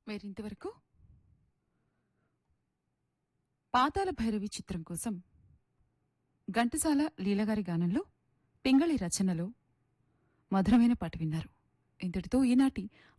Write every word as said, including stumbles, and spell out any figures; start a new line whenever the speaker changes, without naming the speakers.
మీరింతవరకు పాతాళ భైరవి చిత్రం కోసం ఘంటసాల లీలగారి గానంలో పింగళి రచనలో మధురమైన పాట విన్నారు. ఇంతటితో ఈనాటి